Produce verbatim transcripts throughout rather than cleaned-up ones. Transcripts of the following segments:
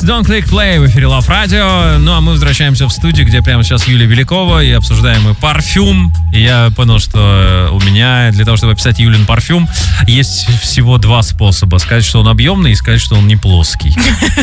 Don't Click Play в эфире Love Radio. Ну, а мы возвращаемся в студию, где прямо сейчас Юлия Белякова, и обсуждаем мы парфюм. И я понял, что у меня для того, чтобы описать Юлин парфюм, есть всего два способа. Сказать, что он объемный, и сказать, что он не плоский.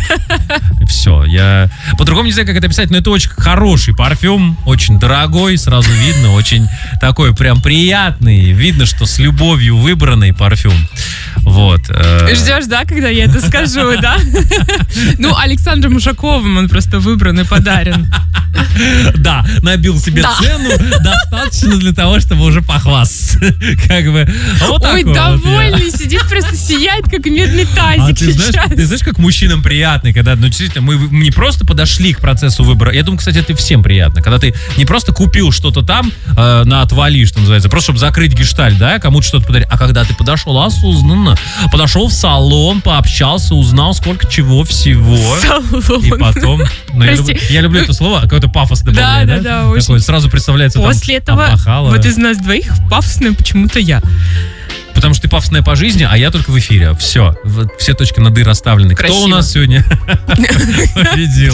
Все. Я по-другому не знаю, как это описать, но это очень хороший парфюм, очень дорогой, сразу видно, очень такой прям приятный. Видно, что с любовью выбранный парфюм. Вот. Ждешь, да, когда я это скажу, да? Ну, Александром Ушаковым он просто выбран и подарен. Да, набил себе да. цену достаточно для того, чтобы уже похвастаться. Как бы. Вот ой, довольный, вот сидит, просто сияет, как медный тазик а ты сейчас. Знаешь, ты знаешь, как мужчинам приятно, когда, ну, действительно, мы не просто подошли к процессу выбора. Я думаю, кстати, это всем приятно. Когда ты не просто купил что-то там э, на отвали, что называется, просто чтобы закрыть гештальт, да, кому-то что-то подарить. А когда ты подошел осознанно, подошел в салон, пообщался, узнал, сколько чего всего. Салон. И потом... Ну, я, люблю, я люблю это слово, какое-то пафос добавляет, да? Да, да, да. очень. Такое, сразу представляется после там этого опахало. Вот из нас двоих пафосная почему-то я. Потому что ты пафосная по жизни, а я только в эфире. Все. Все точки над «и» расставлены. Красиво. Кто у нас сегодня победил?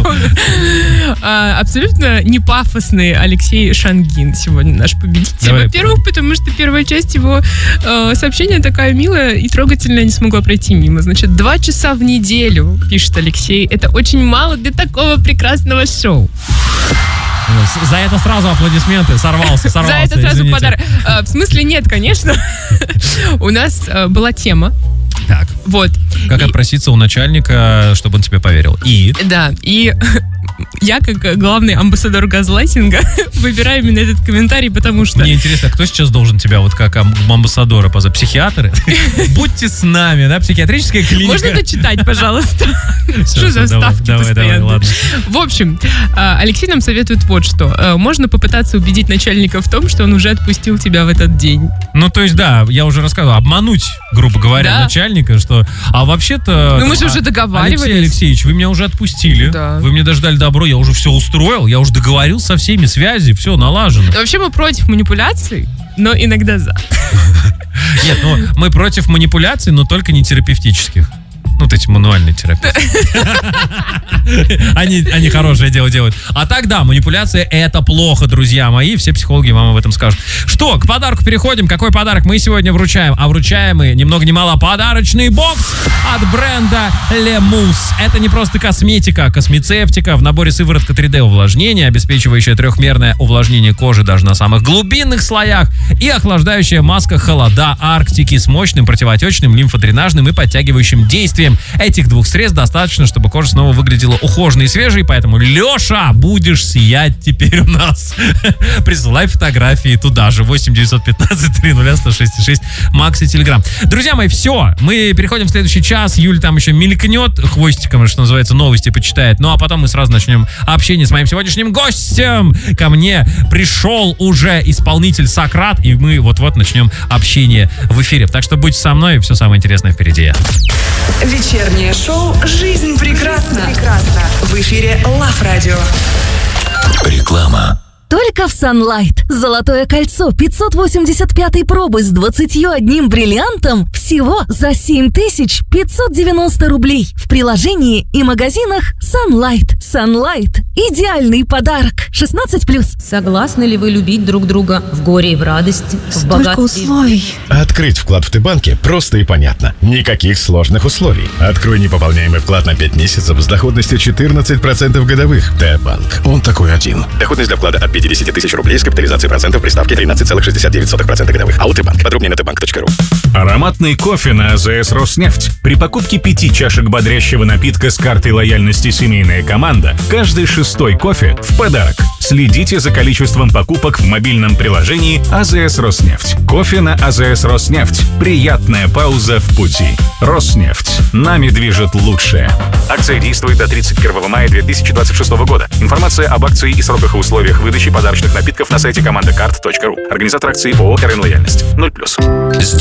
Абсолютно не пафосный Алексей Шангин сегодня наш победитель. Во-первых, потому что первая часть его сообщения такая милая и трогательная, не смогла пройти мимо. Значит, два часа в неделю, пишет Алексей. Это очень мало для такого прекрасного шоу. За это сразу аплодисменты. Сорвался, сорвался. За это сразу извините. подарок. А, в смысле нет, конечно. У нас а, была тема. Так. Вот. Как и... отпроситься у начальника, чтобы он тебе поверил. И? Да, и я, как главный амбассадор газлайтинга, выбираю именно этот комментарий, потому что... Мне интересно, кто сейчас должен тебя вот как амбассадора позвать? Психиатры? Будьте с нами, да? Психиатрическая клиника. Можно дочитать, пожалуйста? Что за ставки постоянно? В общем, Алексей нам советует вот что. Можно попытаться убедить начальника в том, что он уже отпустил тебя в этот день. Ну, то есть, да, я уже рассказывал, обмануть, грубо говоря, да. начальника, что... А вообще-то... Ну, мы же а, уже договаривались. Алексей Алексеевич, вы меня уже отпустили. Да. Вы мне даже дали добро, я уже все устроил, я уже договорился со всеми, связи, все налажено. Вообще мы против манипуляций, но иногда за. Нет, ну мы против манипуляций, но только не терапевтических. Ну, вот эти мануальные терапии. Они, они хорошее дело делают. А так, да, манипуляция — это плохо, друзья мои. Все психологи вам об этом скажут. Что, к подарку переходим. Какой подарок мы сегодня вручаем? А вручаем мы, ни много ни мало, подарочный бокс от бренда Лемус. Это не просто косметика, а космецевтика. В наборе сыворотка три дэ увлажнения, обеспечивающая трехмерное увлажнение кожи даже на самых глубинных слоях, и охлаждающая маска холода Арктики с мощным противоотечным, лимфодренажным и подтягивающим действием. Этих двух средств достаточно, чтобы кожа снова выглядела ухоженной и свежей, поэтому, Леша, будешь сиять теперь у нас. Присылай фотографии туда же, восемь девятьсот пятнадцать триста сто шесть шесть, Макс и Телеграм. Друзья мои, все, мы переходим в следующий час. Юль там еще мелькнет хвостиком, что называется, новости почитает. Ну, а потом мы сразу начнем общение с моим сегодняшним гостем. Ко мне пришел уже исполнитель Сократ, и мы вот-вот начнем общение в эфире. Так что будьте со мной, все самое интересное впереди. Вечернее шоу «Жизнь прекрасна». прекрасна. В эфире Love Radio. Реклама. Только в Sunlight. Золотое кольцо пятьсот восемьдесят пятой пробы с двадцатью одним бриллиантом всего за семь тысяч пятьсот девяносто рублей. В приложении и магазинах Sunlight. Sunlight. Идеальный подарок. шестнадцать плюс. Согласны ли вы любить друг друга в горе и в радости, в Столько богатстве? условий. Открыть вклад в Т-банке просто и понятно. Никаких сложных условий. Открой непополняемый вклад на пять месяцев с доходностью четырнадцать процентов годовых. Т-банк. Он такой один. Доходность для вклада от пятьдесят тысяч рублей с капитализацией процентов при ставке тринадцать целых шестьдесят девять сотых процента годовых. АО Т-банк. Подробнее на тэ банк точка ру. Ароматный кофе на АЗС Роснефть. При покупке пяти чашек бодрящего напитка с картой лояльности «Семейная команда» каждый шестой кофе в подарок. Следите за количеством покупок в мобильном приложении АЗС Роснефть. Кофе на АЗС Роснефть. Приятная пауза в пути. Роснефть. Нами движет лучшее. Акция действует до тридцать первого мая две тысячи двадцать шестого года. Информация об акции и сроках и условиях выдачи подарочных напитков на сайте команда карт точка ру. Организатор акции ООО «РН Лояльность». ноль плюс. Здесь проходит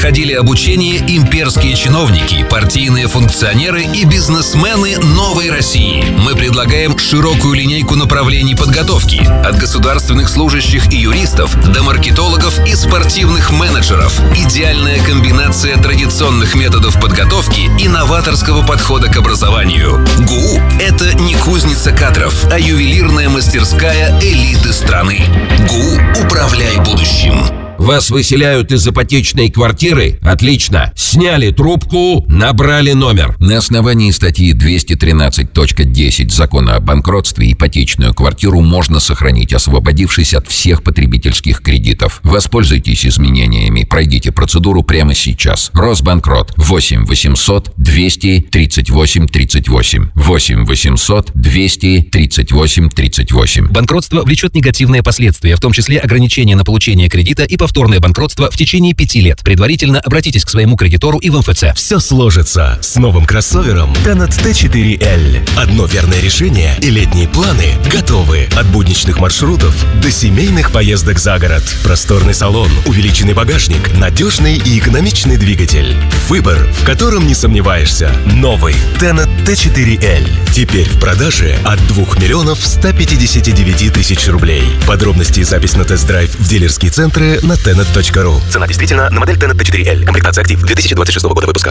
проходили обучение имперские чиновники, партийные функционеры и бизнесмены новой России. Мы предлагаем широкую линейку направлений подготовки. От государственных служащих и юристов до маркетологов и спортивных менеджеров. Идеальная комбинация традиционных методов подготовки и новаторского подхода к образованию. ГУ – это не кузница кадров, а ювелирная мастерская элиты страны. ГУ «Управляй будущим». Вас выселяют из ипотечной квартиры? Отлично. Сняли трубку, набрали номер. На основании статьи двести тринадцать точка десять Закона о банкротстве ипотечную квартиру можно сохранить, освободившись от всех потребительских кредитов. Воспользуйтесь изменениями. Пройдите процедуру прямо сейчас. Росбанкрот. восемь восемьсот двести тридцать восемь тридцать восемь. восемь восемьсот двести тридцать восемь тридцать восемь. Банкротство влечет негативные последствия, в том числе ограничение на получение кредита и повторное банкротство в течение пяти лет. Предварительно обратитесь к своему кредитору и в эм эф цэ. Все сложится с новым кроссовером Tenet тэ четыре эль. Одно верное решение и летние планы готовы. От будничных маршрутов до семейных поездок за город. Просторный салон, увеличенный багажник, надежный и экономичный двигатель. Выбор, в котором не сомневаешься. Новый Tenet тэ четыре эль. Теперь в продаже от двух миллионов ста пятидесяти девяти тысяч рублей. Подробности и запись на тест-драйв в дилерские центры на tenet точка ру. Цена действительно на модель Tenet тэ четыре эль. Комплектация актив две тысячи двадцать шестого года выпуска.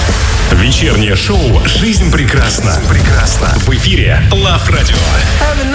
Вечернее шоу «Жизнь прекрасна». Прекрасна. В эфире Лав Радио.